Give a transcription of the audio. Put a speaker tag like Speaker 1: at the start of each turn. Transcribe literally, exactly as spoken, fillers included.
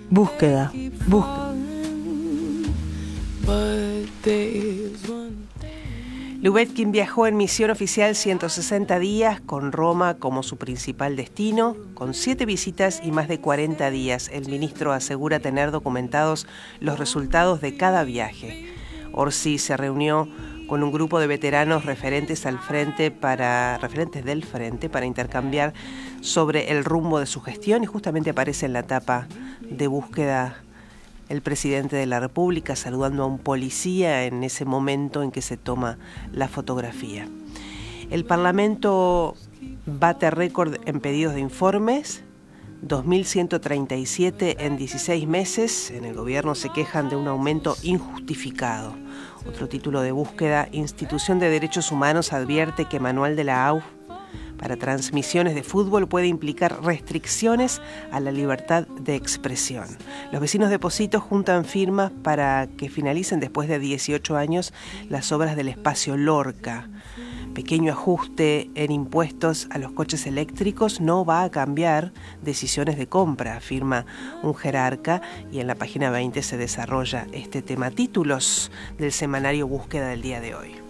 Speaker 1: Búsqueda, búsqueda. Lubetkin viajó en misión oficial ciento sesenta días, con Roma como su principal destino, con siete visitas y más de cuarenta días. El ministro asegura tener documentados los resultados de cada viaje. Orsi se reunió con un grupo de veteranos referentes al frente para, referentes del frente para intercambiar sobre el rumbo de su gestión, y justamente aparece en la tapa de Búsqueda el presidente de la República saludando a un policía en ese momento en que se toma la fotografía. El Parlamento bate récord en pedidos de informes, dos mil ciento treinta y siete en dieciséis meses. En el gobierno se quejan de un aumento injustificado. Otro título de Búsqueda: Institución de Derechos Humanos advierte que manual de la A U F para transmisiones de fútbol puede implicar restricciones a la libertad de expresión. Los vecinos de Pocitos juntan firmas para que finalicen después de dieciocho años las obras del espacio Lorca. Pequeño ajuste en impuestos a los coches eléctricos no va a cambiar decisiones de compra, afirma un jerarca, y en la página veinte se desarrolla este tema. Títulos del semanario Búsqueda del día de hoy.